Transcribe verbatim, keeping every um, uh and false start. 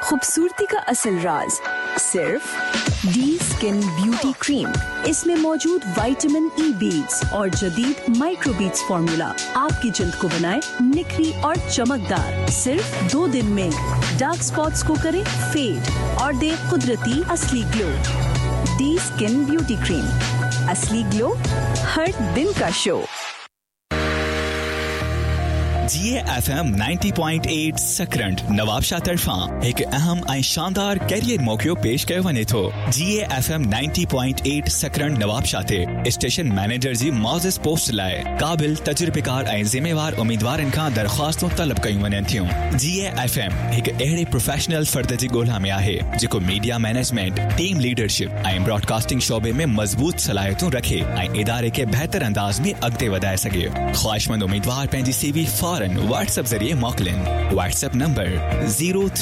खूबसूरती का असल राज सिर्फ डी स्किन ब्यूटी क्रीम। इसमें मौजूद विटामिन ई बीड्स और जदीद माइक्रो बीड्स फॉर्मूला आपकी जल्द को बनाए निखरी और चमकदार। सिर्फ दो दिन में डार्क स्पॉट्स को करे फेड और दे कुदरती असली glow. D skin beauty cream, असली ग्लो हर दिन का शो। जीए FM ninety point eight सकरंट Nawabshah तरफा एक अहम ऐं शानदार कैरियर मौक़ो पेश कयो वञे थो। जीए FM ninety point eight सकरंट Nawabshah ते स्टेशन मैनेजर जी मौज़िज़ पोस्ट लाइ क़ाबिल तजुर्बेकार ऐं ज़िम्मेवार उम्मीदवारनि खां दरख़्वास्तूं तलब कयूं वञनि थियूं। जीए एफएम हिकु अहिड़े प्रोफेशनल फ़र्द जी ॻोल्हा में आहे जेको मीडिया मैनेजमेंट, टीम लीडरशिप ऐं ब्रॉडकास्टिंग शोबे में मज़बूत सलाहियतूं रखे ऐं इदारे खे बहितर अंदाज़ में अॻिते वधाए सघे। ख़्वाहिशमंद उम्मीदवार पंहिंजी सीवी फौरन व्हाट्सएप जरिए मोकिलिन। WhatsApp number zero